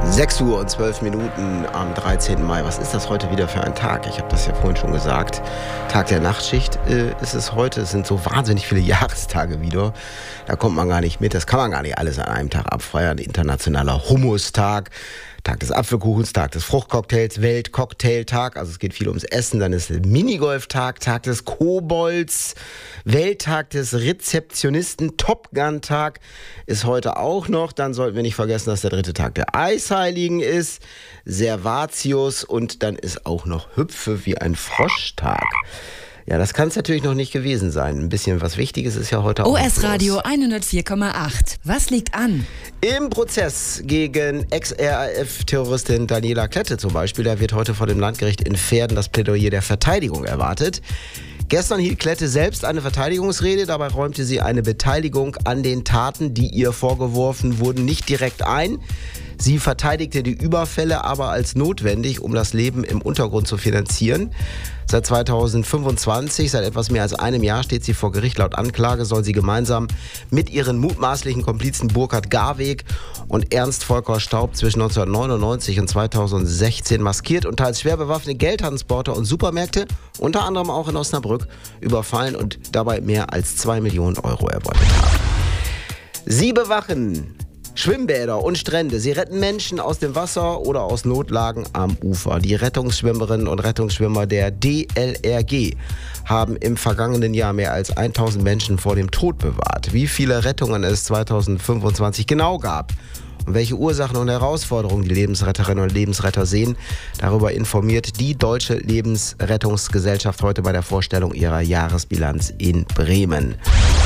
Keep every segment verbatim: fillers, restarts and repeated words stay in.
sechs Uhr und zwölf Minuten am dreizehnten Mai. Was ist das heute wieder für ein Tag? Ich habe das ja vorhin schon gesagt. Tag der Nachtschicht äh, ist es heute. Es sind so wahnsinnig viele Jahrestage wieder. Da kommt man gar nicht mit. Das kann man gar nicht alles an einem Tag abfeiern. Internationaler Hummus-Tag. Tag des Apfelkuchens, Tag des Fruchtcocktails, Weltcocktailtag, also es geht viel ums Essen, dann ist Minigolftag, Tag des Kobolds, Welttag des Rezeptionisten, Top Gun Tag ist heute auch noch, dann sollten wir nicht vergessen, dass der dritte Tag der Eisheiligen ist, Servatius und dann ist auch noch Hüpfe wie ein Froschtag. Ja, das kann es natürlich noch nicht gewesen sein. Ein bisschen was Wichtiges ist ja heute auch. O S Radio hundertvier Komma acht. Was liegt an? Im Prozess gegen Ex-R A F-Terroristin Daniela Klette zum Beispiel, da wird heute vor dem Landgericht in Verden das Plädoyer der Verteidigung erwartet. Gestern hielt Klette selbst eine Verteidigungsrede, dabei räumte sie eine Beteiligung an den Taten, die ihr vorgeworfen wurden, nicht direkt ein. Sie verteidigte die Überfälle aber als notwendig, um das Leben im Untergrund zu finanzieren. Seit zweitausendfünfundzwanzig, seit etwas mehr als einem Jahr, steht sie vor Gericht. Laut Anklage soll sie gemeinsam mit ihren mutmaßlichen Komplizen Burkhard Garweg und Ernst Volker Staub zwischen neunzehnhundertneunundneunzig und zweitausendsechzehn maskiert und teils schwer bewaffnete Geldtransporter und Supermärkte, unter anderem auch in Osnabrück, überfallen und dabei mehr als zwei Millionen Euro erbeutet haben. Sie bewachen Schwimmbäder und Strände. Sie retten Menschen aus dem Wasser oder aus Notlagen am Ufer. Die Rettungsschwimmerinnen und Rettungsschwimmer der D L R G haben im vergangenen Jahr mehr als tausend Menschen vor dem Tod bewahrt. Wie viele Rettungen es zweitausendfünfundzwanzig genau gab und welche Ursachen und Herausforderungen die Lebensretterinnen und Lebensretter sehen, darüber informiert die Deutsche Lebensrettungsgesellschaft heute bei der Vorstellung ihrer Jahresbilanz in Bremen.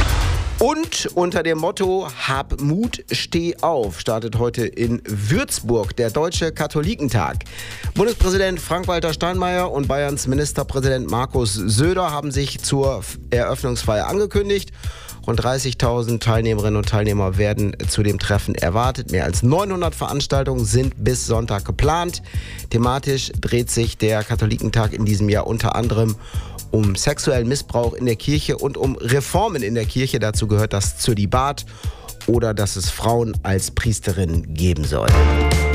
Und unter dem Motto Hab Mut, steh auf startet heute in Würzburg der Deutsche Katholikentag. Bundespräsident Frank-Walter Steinmeier und Bayerns Ministerpräsident Markus Söder haben sich zur Eröffnungsfeier angekündigt. Rund dreißigtausend Teilnehmerinnen und Teilnehmer werden zu dem Treffen erwartet. Mehr als neunhundert Veranstaltungen sind bis Sonntag geplant. Thematisch dreht sich der Katholikentag in diesem Jahr unter anderem um sexuellen Missbrauch in der Kirche und um Reformen in der Kirche. Dazu gehört das Zölibat oder dass es Frauen als Priesterinnen geben soll.